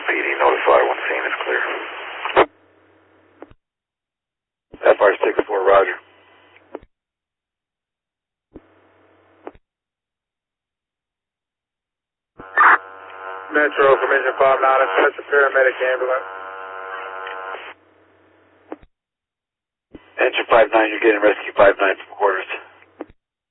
PD notify when scene is clear. FR64, roger. Metro from Engine 59, that's a paramedic ambulance. Engine 59, you're getting rescue 59 from quarters.